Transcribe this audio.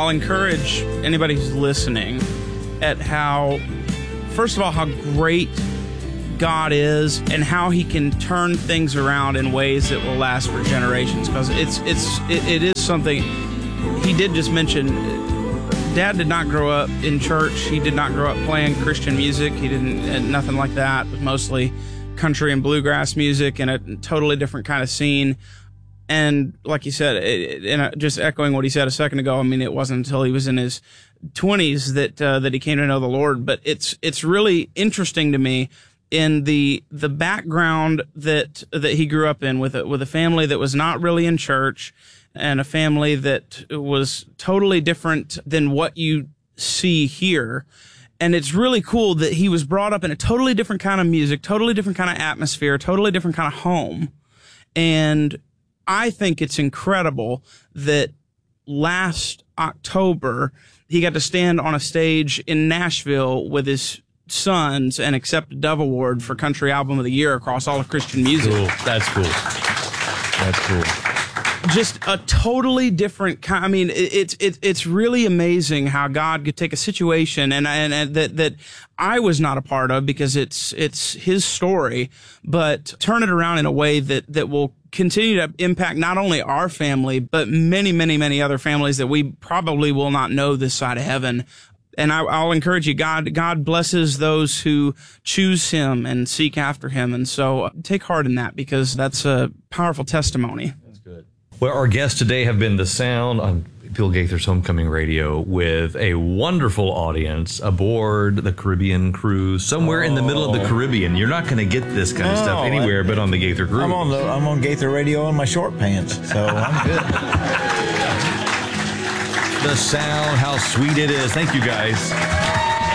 I'll encourage anybody who's listening at how, first of all, how great God is and how he can turn things around in ways that will last for generations. Because it is something he did just mention. Dad did not grow up in church. He did not grow up playing Christian music. He didn't, nothing like that. It was mostly country and bluegrass music in a totally different kind of scene. And like you said, and just echoing what he said a second ago, I mean, it wasn't until he was in his 20s that he came to know the Lord. But it's really interesting to me in the background that he grew up in, with a family that was not really in church, and a family that was totally different than what you see here. And it's really cool that he was brought up in a totally different kind of music, totally different kind of atmosphere, totally different kind of home. And I think it's incredible that last October he got to stand on a stage in Nashville with his sons and accept a Dove Award for Country Album of the Year across all of Christian music. Cool. That's cool. That's cool. Just a totally different kind. I mean, it's really amazing how God could take a situation and that I was not a part of, because it's his story, but turn it around in a way that will continue to impact not only our family, but many, many, many other families that we probably will not know this side of heaven. And I'll encourage you, God blesses those who choose him and seek after him. And so take heart in that, because that's a powerful testimony. That's good. Well, our guests today have been The Sound on Bill Gaither's Homecoming Radio, with a wonderful audience aboard the Caribbean cruise, somewhere in the middle of the Caribbean. You're not going to get this kind of stuff anywhere but on the Gaither cruise. I'm on Gaither Radio in my short pants, so I'm good. The Sound, how sweet it is. Thank you, guys.